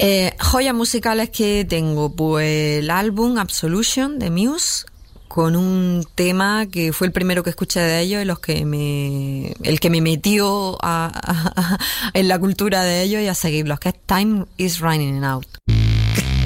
Joyas musicales que tengo, pues el álbum Absolution de Muse, con un tema que fue el primero que escuché de ellos, el que me metió en la cultura de ellos y a seguirlos, que es Time is Running Out.